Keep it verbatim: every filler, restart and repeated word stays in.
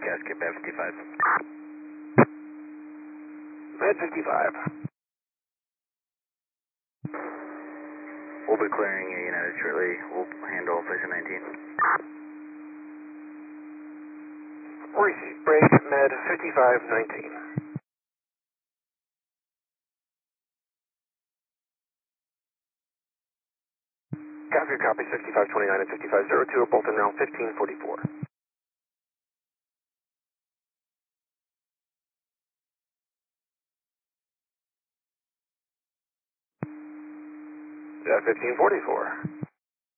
Cascade Med fifty-five. Med fifty-five. We'll be clearing a United shortly. We'll handle Fission nineteen. Receive break, Med fifty-five nineteen. Copy, copy, fifty-five twenty-nine and fifty-five oh two are both in round fifteen forty-four. Yeah, fifteen forty-four.